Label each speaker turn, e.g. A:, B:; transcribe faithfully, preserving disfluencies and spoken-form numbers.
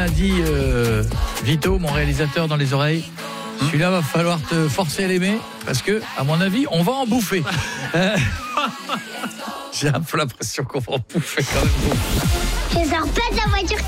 A: dit euh, Vito, mon réalisateur dans les oreilles. Celui-là va falloir te forcer à l'aimer parce que, à mon avis, on va en bouffer. Euh, J'ai un peu l'impression qu'on va en bouffer quand même beaucoup.
B: Je sors pas de la voiture